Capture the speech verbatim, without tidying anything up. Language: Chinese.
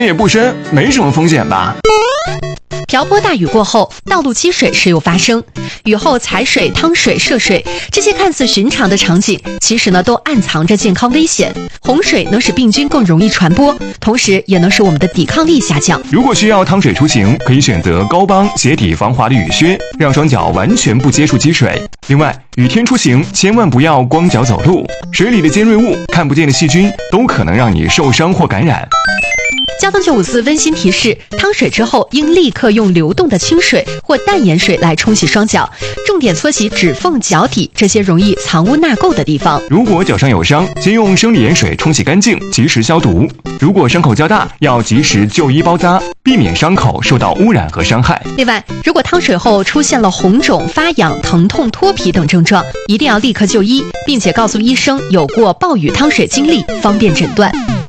也不深，没什么风险吧？ 瓢泼大雨过后，道路积水时有发生，雨后踩水、趟水、涉水，这些看似寻常的场景，其实呢都暗藏着健康危险。洪水能使病菌更容易传播，同时也能使我们的抵抗力下降。 如果需要趟水出行，可以选择高帮鞋底防滑的雨靴，让双脚完全不接触积水。另外，雨天出行千万不要光脚走路，水里的尖锐物、看不见的细菌都可能让你受伤或感染。 交通九五四温馨提示：趟水之后，应立刻用流动的清水或淡盐水来冲洗双脚，重点搓洗指缝、脚底这些容易藏污纳垢的地方。 如果脚上有伤，先用生理盐水冲洗干净，及时消毒。如果伤口较大，要及时就医包扎，避免伤口受到污染和伤害。 另外，如果趟水后出现了红肿、发痒、疼痛、脱皮等症状，一定要立刻就医，并且告诉医生有过暴雨趟水经历，方便诊断。